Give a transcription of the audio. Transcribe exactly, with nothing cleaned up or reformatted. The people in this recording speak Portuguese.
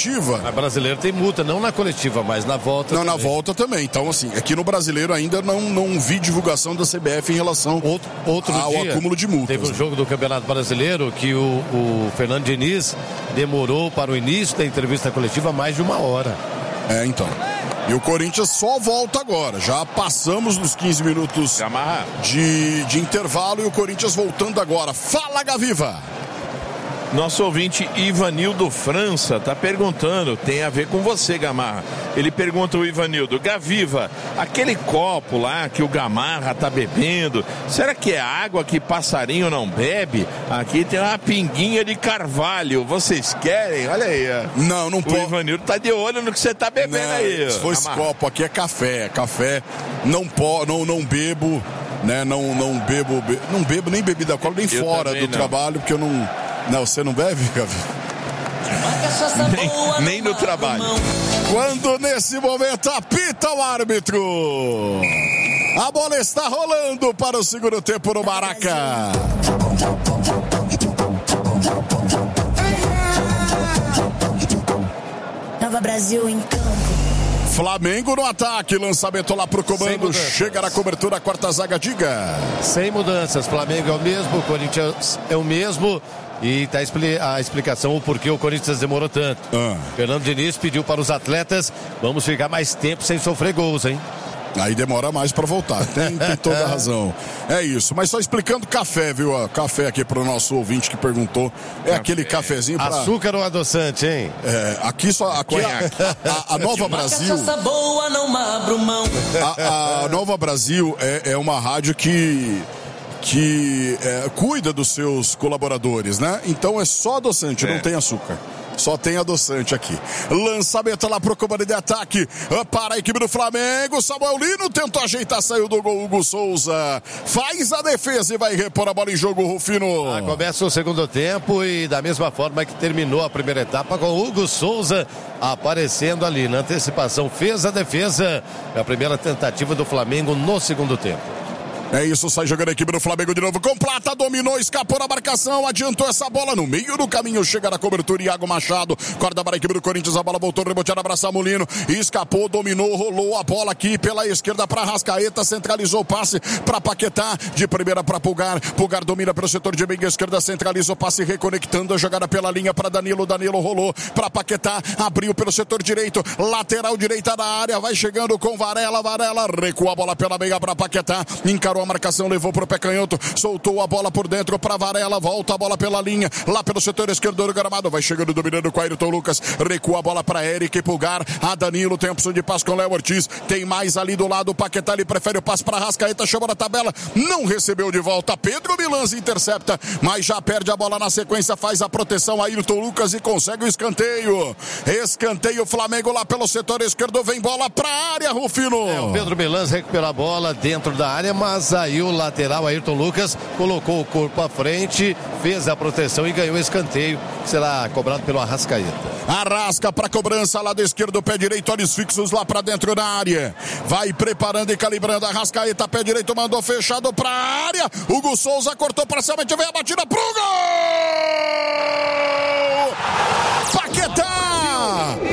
coletiva. A brasileiro tem multa, não na coletiva, mas na volta Não, também. na volta também. Então, assim, aqui no brasileiro ainda não, não vi divulgação da C B F em relação outro, outro ao dia, acúmulo de multas. Teve um jogo do Campeonato Brasileiro que o, o Fernando Diniz demorou para o início da entrevista coletiva mais de uma hora. É, então. E o Corinthians só volta agora. Já passamos nos quinze minutos de, de intervalo e o Corinthians voltando agora. Fala, Gaviva! Nosso ouvinte Ivanildo França está perguntando, tem a ver com você, Gamarra. Ele pergunta o Ivanildo, Gaviva, aquele copo lá que o Gamarra tá bebendo, será que é água que passarinho não bebe? Aqui tem uma pinguinha de carvalho, vocês querem? Olha aí. Não, não pode. O Ivanildo tá de olho no que você tá bebendo não, aí. Se for esse copo aqui é café, café, não, po, não, não bebo, né, não, não bebo, be, não bebo nem bebida alcoólica, nem eu fora do não. trabalho, porque eu não... Não, você não bebe, Gavi? Nem, nem no trabalho. Quando nesse momento apita o árbitro. A bola está rolando para o segundo tempo no Maraca. Nova Brasil em campo. Flamengo no ataque, lançamento lá pro comando, chega na cobertura, a quarta zaga, diga. Sem mudanças, Flamengo é o mesmo, Corinthians é o mesmo. E tá a explicação o porquê o Corinthians demorou tanto. Ah. Fernando Diniz pediu para os atletas, vamos ficar mais tempo sem sofrer gols, hein? Aí demora mais para voltar, tem, tem toda a razão. É isso, mas só explicando café, viu? Café aqui pro nosso ouvinte que perguntou. É café. Aquele cafezinho pra... Açúcar ou adoçante, hein? É, aqui só... Aqui a, a, a Nova Brasil... boa, não abro mão. A, a Nova Brasil é, é uma rádio que... que é, cuida dos seus colaboradores, né? Então é só adoçante, é. Não tem açúcar. Só tem adoçante aqui. Lançamento lá pro comando de ataque para a equipe do Flamengo. Samuel Lino tentou ajeitar, saiu do gol. Hugo Souza faz a defesa e vai repor a bola em jogo, Rufino. Ah, começa o segundo tempo e da mesma forma que terminou a primeira etapa, com o Hugo Souza aparecendo ali na antecipação. Fez a defesa. É a primeira tentativa do Flamengo no segundo tempo. É isso, sai jogando a equipe do Flamengo de novo com Plata, dominou, escapou na marcação, adiantou essa bola no meio do caminho, chega na cobertura, Iago Machado, corda para a equipe do Corinthians, a bola voltou, reboteada, abraçar Molino, escapou, dominou, rolou a bola aqui pela esquerda para Rascaeta, centralizou o passe para Paquetá, de primeira para Pulgar, Pulgar domina pelo setor de meia esquerda, centralizou o passe, reconectando a jogada pela linha para Danilo, Danilo rolou para Paquetá, abriu pelo setor direito, lateral direita da área, vai chegando com Varela, Varela recua a bola pela meia para Paquetá, encarou a marcação, levou pro pé canhoto, soltou a bola por dentro para Varela, volta a bola pela linha, lá pelo setor esquerdo do gramado, vai chegando, dominando com Ayrton Lucas, recua a bola para Eric Pulgar, a Danilo tem a opção de passe com Léo Ortiz, tem mais ali do lado, o Paquetá, ele prefere o passe para Rascaeta, chamou na tabela, não recebeu de volta, Pedro Milans intercepta, mas já perde a bola na sequência, faz a proteção, Ayrton Lucas e consegue o escanteio, escanteio Flamengo lá pelo setor esquerdo, vem bola pra área, Rufino. É, o Pedro Milans recupera a bola dentro da área, mas aí o lateral Ayrton Lucas colocou o corpo à frente, fez a proteção e ganhou o escanteio, que será cobrado pelo Arrascaeta. Arrasca para cobrança, lado esquerdo, pé direito, olhos fixos lá para dentro da área, vai preparando e calibrando, Arrascaeta, pé direito, mandou fechado para a área, Hugo Souza cortou parcialmente, vem a batida pro gol! Paquetá!